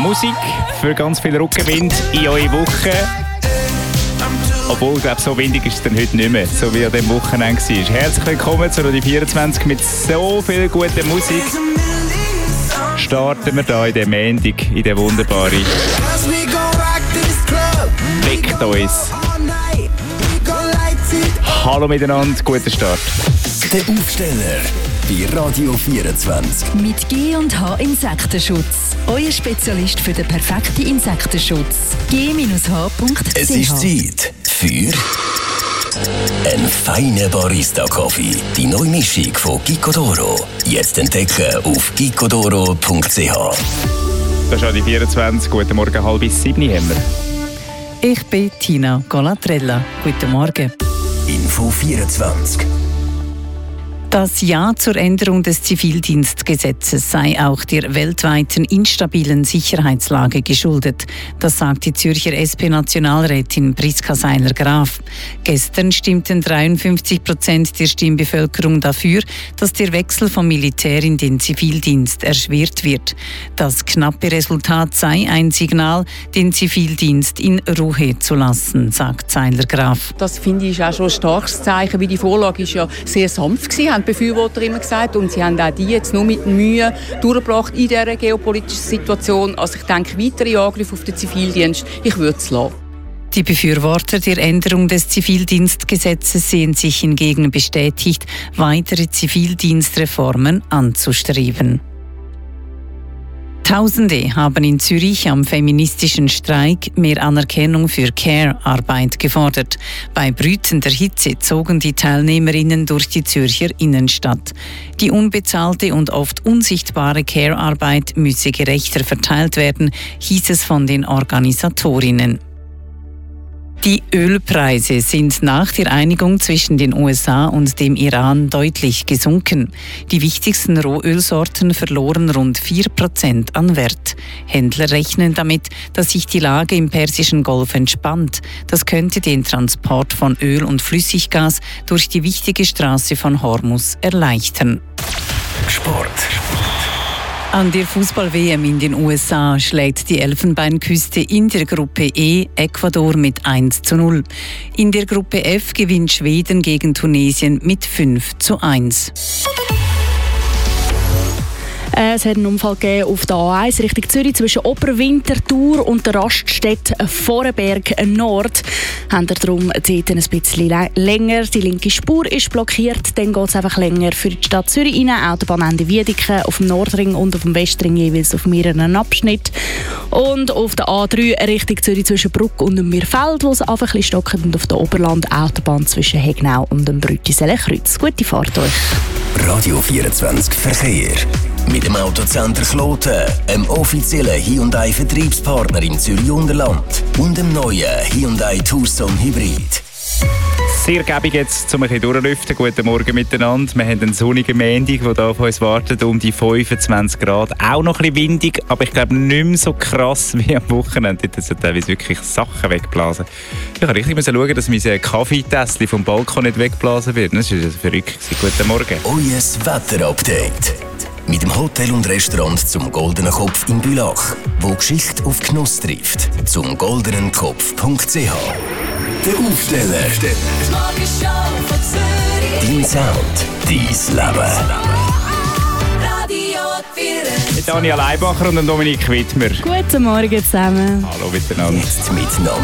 Musik für ganz viel Rückenwind in eure Woche. Obwohl, ich glaube, so windig ist es dann heute nicht mehr, so wie an dem Wochenende war. Herzlich willkommen zu Radio 24 mit so viel guter Musik. Starten wir hier in den Montag, in den wunderbaren Weckt uns. Hallo miteinander, guten Start. Der Aufsteller bei Radio 24. Mit G&H Insektenschutz. Euer Spezialist für den perfekten Insektenschutz. g-h.ch. Es ist Zeit für einen feinen Barista-Kaffee. Die neue Mischung von Gicodoro. Jetzt entdecken auf gicodoro.ch. Das ist Radio 24. Guten Morgen, 6:30 haben wir. Ich bin Tina Golatrella. Guten Morgen. Info 24. Das Ja zur Änderung des Zivildienstgesetzes sei auch der weltweiten instabilen Sicherheitslage geschuldet. Das sagt die Zürcher SP-Nationalrätin Priska Seiler-Graf. Gestern stimmten 53% der Stimmbevölkerung dafür, dass der Wechsel vom Militär in den Zivildienst erschwert wird. Das knappe Resultat sei ein Signal, den Zivildienst in Ruhe zu lassen, sagt Seiler-Graf. Das finde ich auch schon ein starkes Zeichen, weil die Vorlage ist ja sehr sanft gewesen, haben die Befürworter immer gesagt, und sie haben auch die jetzt nur mit Mühe durchgebracht in dieser geopolitischen Situation. Also ich denke, weitere Angriffe auf den Zivildienst, ich würde es lassen. Die Befürworter der Änderung des Zivildienstgesetzes sehen sich hingegen bestätigt, weitere Zivildienstreformen anzustreben. Tausende haben in Zürich am feministischen Streik mehr Anerkennung für Care-Arbeit gefordert. Bei brütender Hitze zogen die Teilnehmerinnen durch die Zürcher Innenstadt. Die unbezahlte und oft unsichtbare Care-Arbeit müsse gerechter verteilt werden, hieß es von den Organisatorinnen. Die Ölpreise sind nach der Einigung zwischen den USA und dem Iran deutlich gesunken. Die wichtigsten Rohölsorten verloren rund 4% an Wert. Händler rechnen damit, dass sich die Lage im Persischen Golf entspannt. Das könnte den Transport von Öl und Flüssiggas durch die wichtige Straße von Hormuz erleichtern. Sport. An der Fußball-WM in den USA schlägt die Elfenbeinküste in der Gruppe E Ecuador mit 1:0. In der Gruppe F gewinnt Schweden gegen Tunesien mit 5:1. Es hat einen Unfall gegeben auf der A1 Richtung Zürich zwischen Oberwinterthur und der Raststätte Vorenberg Nord. Haben wir darum dort ein bisschen länger. Die linke Spur ist blockiert. Dann geht es einfach länger für die Stadt Zürich rein. Autobahnende Wiedeke auf dem Nordring und auf dem Westring jeweils auf mehreren Abschnitten. Und auf der A3 Richtung Zürich zwischen Bruck und dem Mirfeld, wo es einfach ein bisschen stockt. Und auf der Oberland-Autobahn zwischen Hegnau und dem Brüttiseler-Kreuz. Gute Fahrt euch. Radio 24 Verkehr. Mit dem Autocenter Kloten, einem offiziellen Hyundai-Vertriebspartner im Zürich-Unterland und dem neuen Hyundai Tucson Hybrid. Sehr gäbig jetzt, um ein bisschen durchlüften. Guten Morgen miteinander. Wir haben einen sonnigen Montag, der hier auf uns wartet, um die 25 Grad. Auch noch ein bisschen windig, aber ich glaube nicht mehr so krass wie am Wochenende. Dort sind teilweise wirklich Sachen wegblasen. Ich habe richtig schauen, dass mein Kaffeetässchen vom Balkon nicht weggeblasen wird. Das war verrückt. Guten Morgen. Euer Wetterupdate. Mit dem Hotel und Restaurant zum Goldenen Kopf in Bülach, wo Geschichte auf Genuss trifft. Zum goldenenkopf.ch. Der Aufsteller. Dein Sound, dein Leben. Mit Daniel Leibacher und Dominik Wittmer. Guten Morgen zusammen. Hallo miteinander. Jetzt mit